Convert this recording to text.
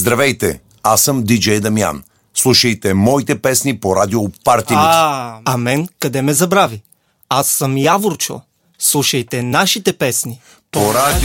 Здравейте, аз съм диджей Дамян. Слушайте моите песни по радио Парти Микс. А мен къде ме забрави? Аз съм Яворчо. Слушайте нашите песни По радио